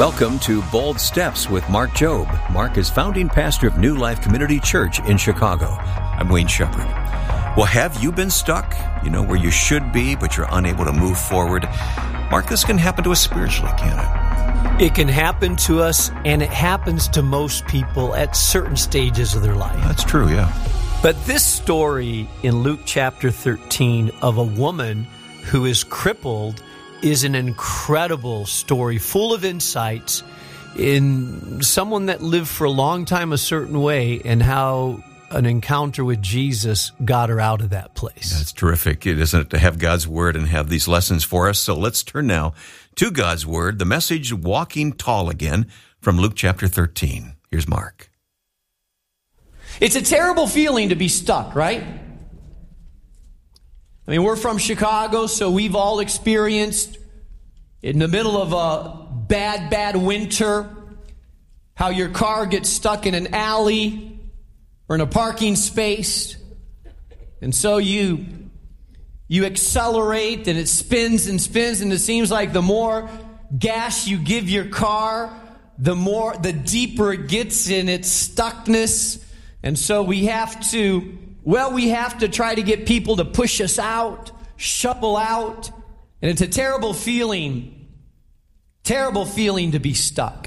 Welcome to Bold Steps with Mark Jobe. Mark is founding pastor of New Life Community Church in Chicago. I'm Wayne Shepherd. Well, have you been stuck? You know, where you should be, but you're unable to move forward? Mark, this can happen to us spiritually, can't it? It can happen to us, and it happens to most people at certain stages of their life. That's true, yeah. But this story in Luke chapter 13 of a woman who is crippled is an incredible story, full of insights in someone that lived for a long time a certain way and how an encounter with Jesus got her out of that place. That's terrific, isn't it, to have God's Word and have these lessons for us. So let's turn now to God's Word, the message, Walking Tall Again, from Luke chapter 13. Here's Mark. It's a terrible feeling to be stuck, right? I mean, we're from Chicago, so we've all experienced in the middle of a bad winter how your car gets stuck in an alley or in a parking space. And so you accelerate and it spins and spins, and it seems like the more gas you give your car, the deeper it gets in its stuckness. And so we have to try to get people to push us out, shovel out. And it's a terrible feeling to be stuck.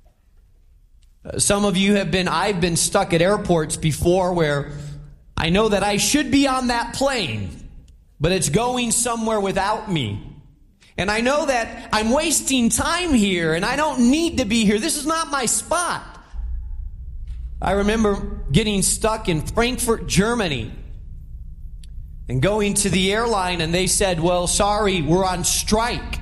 Some of you I've been stuck at airports before where I know that I should be on that plane, but it's going somewhere without me. And I know that I'm wasting time here and I don't need to be here. This is not my spot. I remember getting stuck in Frankfurt, Germany, and going to the airline, and they said, well, sorry, we're on strike.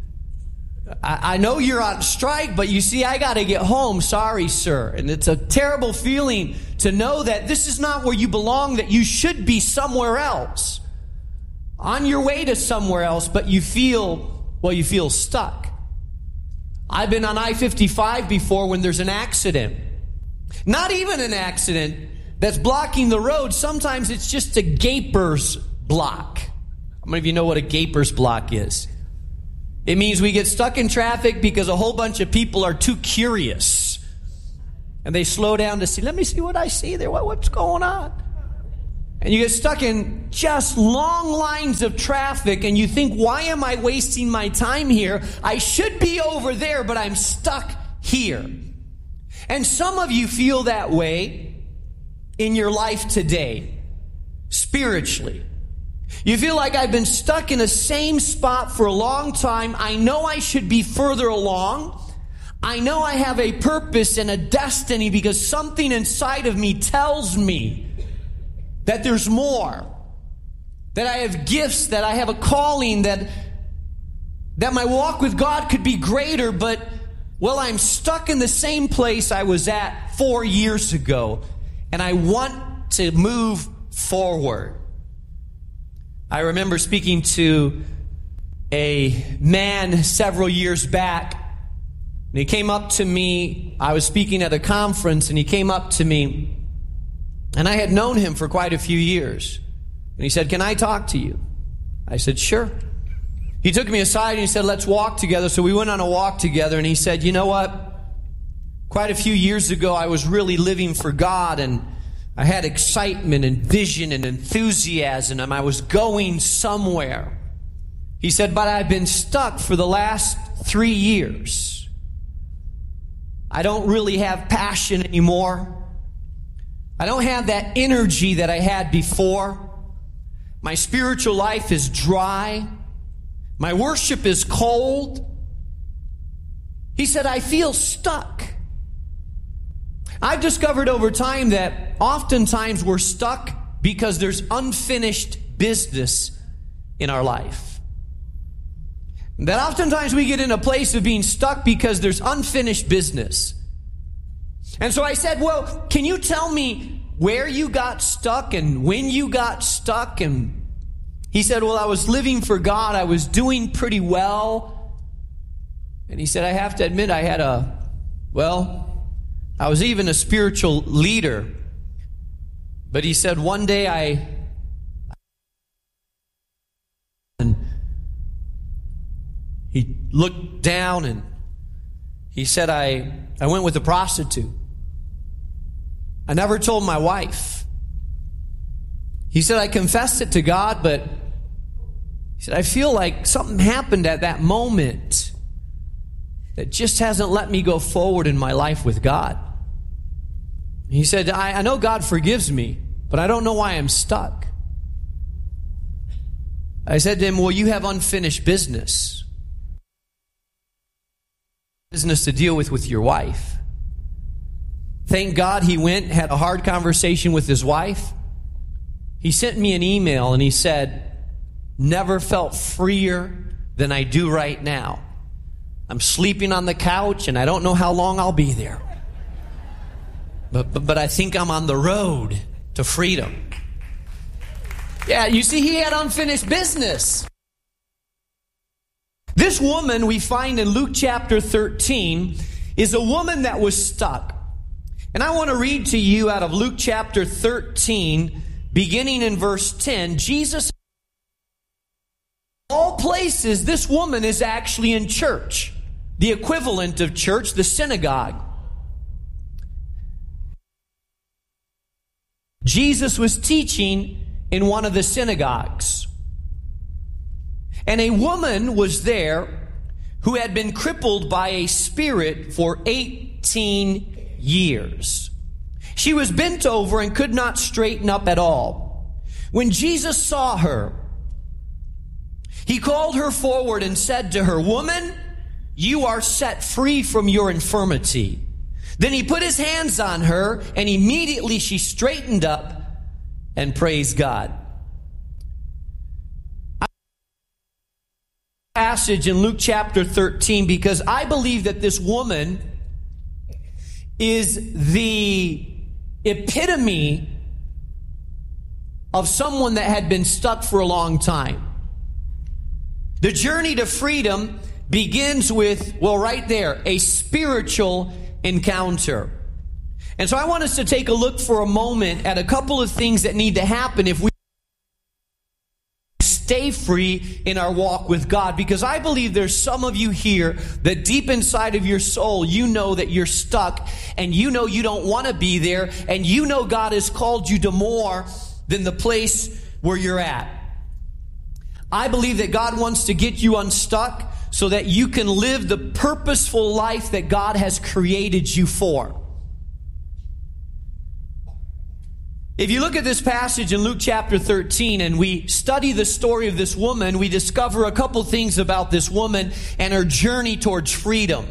I know you're on strike, but you see, I got to get home. Sorry, sir. And it's a terrible feeling to know that this is not where you belong, that you should be somewhere else, on your way to somewhere else, but you feel stuck. I've been on I-55 before when there's an accident. Not even an accident that's blocking the road. Sometimes it's just a gaper's block. How many of you know what a gaper's block is? It means we get stuck in traffic because a whole bunch of people are too curious. And they slow down to see, let me see what I see there. What's going on? And you get stuck in just long lines of traffic and you think, why am I wasting my time here? I should be over there, but I'm stuck here. And some of you feel that way in your life today, spiritually. You feel like I've been stuck in the same spot for a long time. I know I should be further along. I know I have a purpose and a destiny because something inside of me tells me that there's more, that I have gifts, that I have a calling, that my walk with God could be greater, but well, I'm stuck in the same place I was at 4 years ago, and I want to move forward. I remember speaking to a man several years back, and he came up to me. I was speaking at a conference, and he came up to me, and I had known him for quite a few years. And he said, "Can I talk to you?" I said, "Sure." He took me aside and he said, "Let's walk together." So we went on a walk together, and he said, "You know what? Quite a few years ago, I was really living for God, and I had excitement and vision and enthusiasm, and I was going somewhere." He said, "But I've been stuck for the last 3 years. I don't really have passion anymore. I don't have that energy that I had before. My spiritual life is dry. My worship is cold." He said, "I feel stuck." I've discovered over time that oftentimes we're stuck because there's unfinished business in our life. That oftentimes we get in a place of being stuck because there's unfinished business. And so I said, "Well, can you tell me where you got stuck and when you got stuck?" And he said, "Well, I was living for God. I was doing pretty well." And he said, "I have to admit, I was even a spiritual leader." But he said, "One day and he looked down and He said, I went with a prostitute. I never told my wife. He said, I confessed it to God, but he said, I feel like something happened at that moment that just hasn't let me go forward in my life with God. He said, I know God forgives me, but I don't know why I'm stuck. I said to him, well, you have unfinished business. Business to deal with your wife. Thank God he went, had a hard conversation with his wife. He sent me an email and he said, never felt freer than I do right now. I'm sleeping on the couch and I don't know how long I'll be there. But I think I'm on the road to freedom. Yeah, you see, he had unfinished business. This woman we find in Luke chapter 13 is a woman that was stuck. And I want to read to you out of Luke chapter 13, beginning in verse 10. Jesus, of all places, this woman is actually in church, the equivalent of church, the synagogue. Jesus was teaching in one of the synagogues. And a woman was there who had been crippled by a spirit for 18 years. She was bent over and could not straighten up at all. When Jesus saw her, he called her forward and said to her, "Woman, you are set free from your infirmity." Then he put his hands on her, and immediately she straightened up and praised God. Passage in Luke chapter 13, because I believe that this woman is the epitome of someone that had been stuck for a long time. The journey to freedom begins with, well, right there, a spiritual encounter. And so I want us to take a look for a moment at a couple of things that need to happen if we stay free in our walk with God, because I believe there's some of you here that deep inside of your soul, you know that you're stuck and you know you don't want to be there, and you know God has called you to more than the place where you're at. I believe that God wants to get you unstuck so that you can live the purposeful life that God has created you for. If you look at this passage in Luke chapter 13 and we study the story of this woman, we discover a couple things about this woman and her journey towards freedom.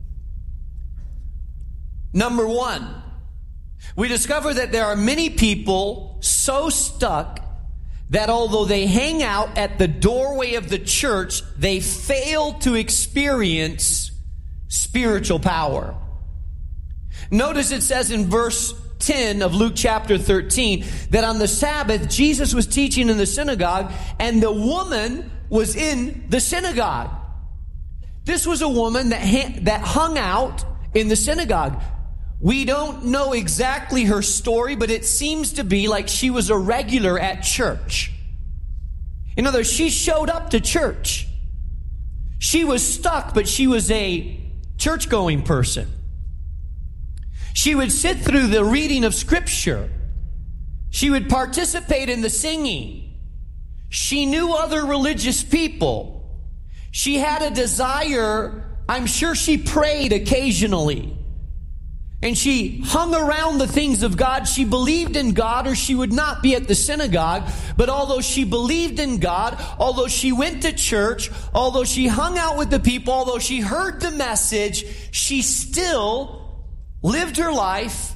Number one, we discover that there are many people so stuck that although they hang out at the doorway of the church, they fail to experience spiritual power. Notice it says in verse 10 of Luke chapter 13 that on the Sabbath Jesus was teaching in the synagogue, and the woman was in the synagogue. This was a woman that hung out in the synagogue. We don't know exactly her story, but it seems to be like she was a regular at church. In other words, she showed up to church. She was stuck, but she was a church-going person. She would sit through the reading of Scripture. She would participate in the singing. She knew other religious people. She had a desire. I'm sure she prayed occasionally. And she hung around the things of God. She believed in God, or she would not be at the synagogue. But although she believed in God, although she went to church, although she hung out with the people, although she heard the message, she still lived her life.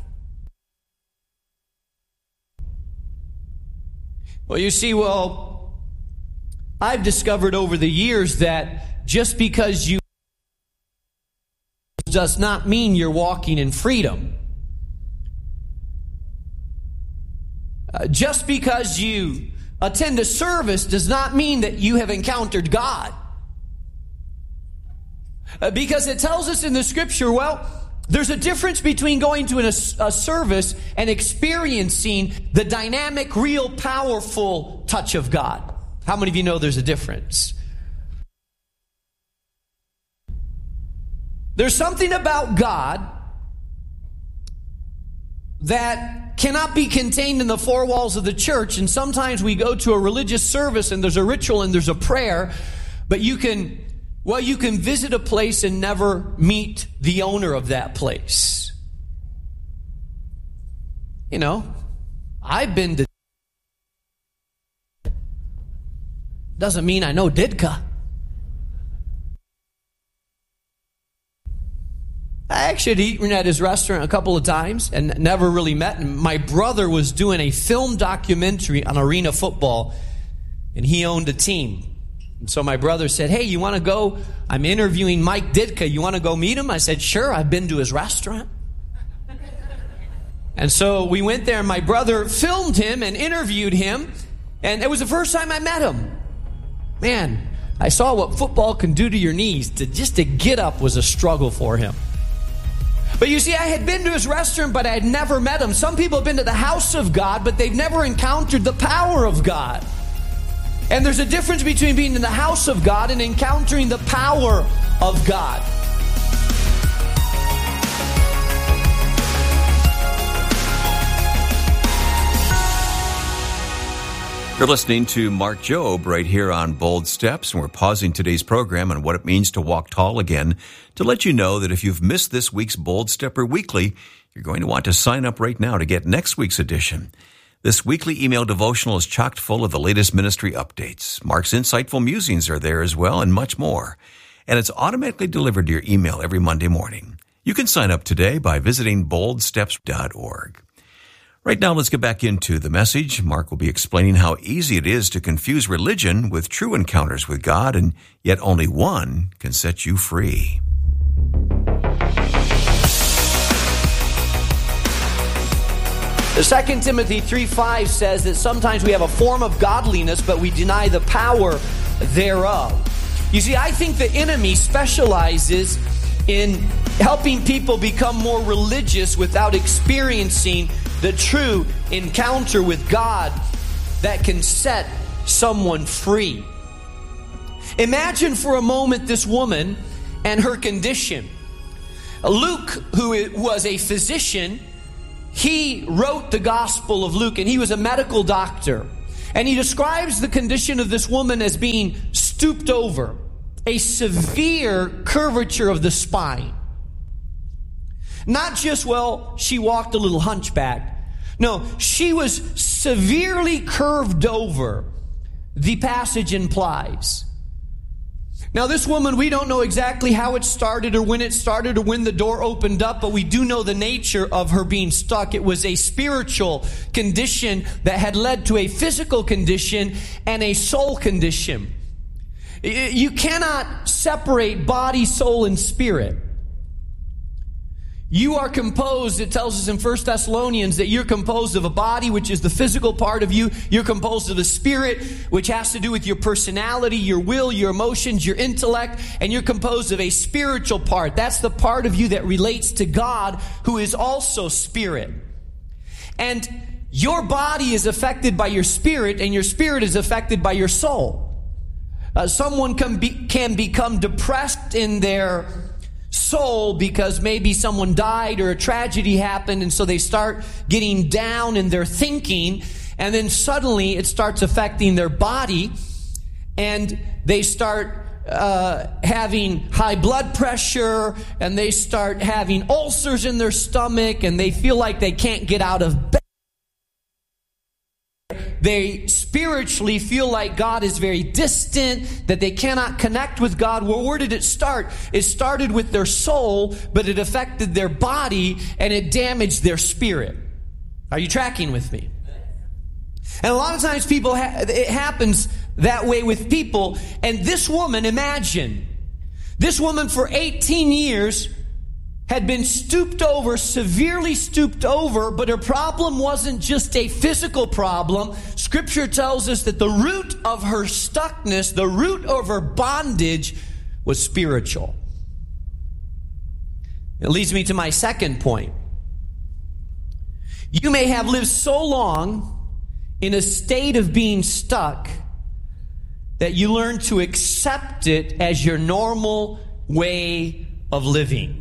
Well, you see, I've discovered over the years that just because you does not mean you're walking in freedom. Just because you attend a service does not mean that you have encountered God. Because it tells us in the Scripture, there's a difference between going to a service and experiencing the dynamic, real, powerful touch of God. How many of you know there's a difference? There's something about God that cannot be contained in the four walls of the church. And sometimes we go to a religious service and there's a ritual and there's a prayer, but you can visit a place and never meet the owner of that place. You know, I've been to... Doesn't mean I know Didka. I actually had eaten at his restaurant a couple of times and never really met him. My brother was doing a film documentary on arena football, and he owned a team. And so my brother said, hey, you want to go? I'm interviewing Mike Ditka. You want to go meet him? I said, sure, I've been to his restaurant. And so we went there, and my brother filmed him and interviewed him, and it was the first time I met him. Man, I saw what football can do to your knees. Just to get up was a struggle for him. But you see, I had been to his restaurant, but I had never met him. Some people have been to the house of God, but they've never encountered the power of God. And there's a difference between being in the house of God and encountering the power of God. You're listening to Mark Jobe right here on Bold Steps, and we're pausing today's program on what it means to walk tall again to let you know that if you've missed this week's Bold Stepper Weekly, you're going to want to sign up right now to get next week's edition. This weekly email devotional is chock full of the latest ministry updates. Mark's insightful musings are there as well, and much more. And it's automatically delivered to your email every Monday morning. You can sign up today by visiting boldsteps.org. Right now, let's get back into the message. Mark will be explaining how easy it is to confuse religion with true encounters with God, and yet only one can set you free. The 2 Timothy 3:5 says that sometimes we have a form of godliness, but we deny the power thereof. You see, I think the enemy specializes in helping people become more religious without experiencing the true encounter with God that can set someone free. Imagine for a moment this woman and her condition. Luke, who was a physician, he wrote the Gospel of Luke, and he was a medical doctor. And he describes the condition of this woman as being stooped over, a severe curvature of the spine. Not just, she walked a little hunchback. No, she was severely curved over, the passage implies. Now, this woman, we don't know exactly how it started or when the door opened up, but we do know the nature of her being stuck. It was a spiritual condition that had led to a physical condition and a soul condition. You cannot separate body, soul, and spirit. You are composed, it tells us in 1 Thessalonians, that you're composed of a body, which is the physical part of you. You're composed of a spirit, which has to do with your personality, your will, your emotions, your intellect. And you're composed of a spiritual part. That's the part of you that relates to God, who is also spirit. And your body is affected by your spirit, and your spirit is affected by your soul. Someone can become depressed in their soul because maybe someone died or a tragedy happened, and so they start getting down in their thinking, and then suddenly it starts affecting their body, and they start having high blood pressure, and they start having ulcers in their stomach, and they feel like they can't get out of bed. They spiritually feel like God is very distant, that they cannot connect with God. Well, where did it start? It started with their soul, but it affected their body, and it damaged their spirit. Are you tracking with me? And a lot of times it happens that way with people. And this woman, imagine, this woman for 18 years had been stooped over, severely stooped over, but her problem wasn't just a physical problem. Scripture tells us that the root of her stuckness, the root of her bondage, was spiritual. It leads me to my second point. You may have lived so long in a state of being stuck that you learn to accept it as your normal way of living.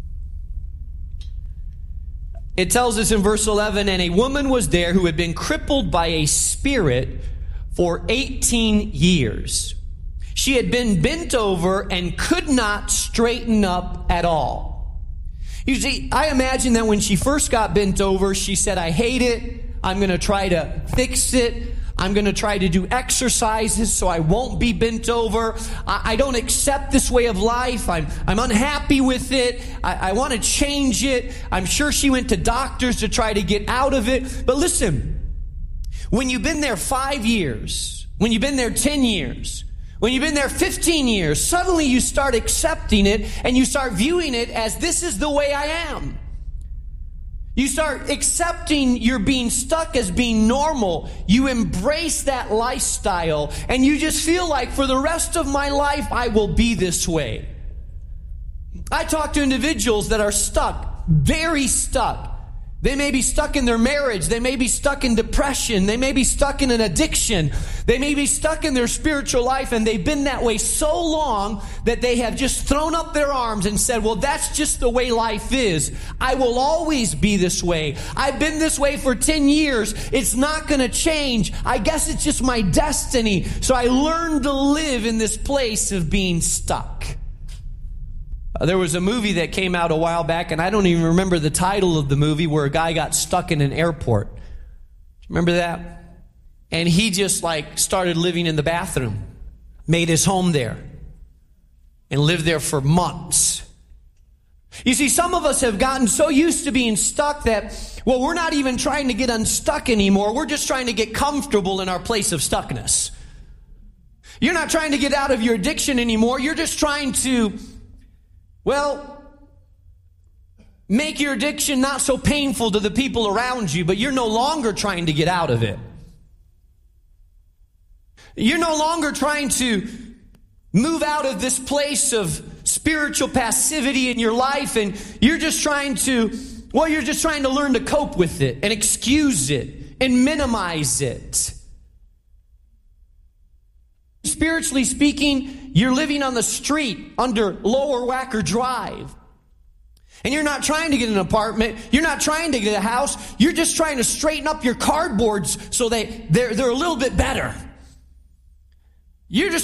It tells us in verse 11, and a woman was there who had been crippled by a spirit for 18 years. She had been bent over and could not straighten up at all. You see, I imagine that when she first got bent over, she said, I hate it. I'm going to try to fix it. I'm going to try to do exercises so I won't be bent over. I don't accept this way of life. I'm unhappy with it. I want to change it. I'm sure she went to doctors to try to get out of it. But listen, when you've been there 5 years, when you've been there 10 years, when you've been there 15 years, suddenly you start accepting it and you start viewing it as this is the way I am. You start accepting your being stuck as being normal. You embrace that lifestyle and you just feel like for the rest of my life I will be this way. I talk to individuals that are stuck, very stuck. They may be stuck in their marriage. They may be stuck in depression. They may be stuck in an addiction. They may be stuck in their spiritual life, and they've been that way so long that they have just thrown up their arms and said, well, that's just the way life is. I will always be this way. I've been this way for 10 years. It's not going to change. I guess it's just my destiny. So I learned to live in this place of being stuck. There was a movie that came out a while back, and I don't even remember the title of the movie, where a guy got stuck in an airport. Remember that? And he just started living in the bathroom, made his home there, and lived there for months. You see, some of us have gotten so used to being stuck that, well, we're not even trying to get unstuck anymore. We're just trying to get comfortable in our place of stuckness. You're not trying to get out of your addiction anymore. You're just trying to, make your addiction not so painful to the people around you, but you're no longer trying to get out of it. You're no longer trying to move out of this place of spiritual passivity in your life, and you're just trying to learn to cope with it and excuse it and minimize it. Spiritually speaking, you're living on the street under Lower Wacker Drive. And you're not trying to get an apartment. You're not trying to get a house. You're just trying to straighten up your cardboards so they're a little bit better. You're just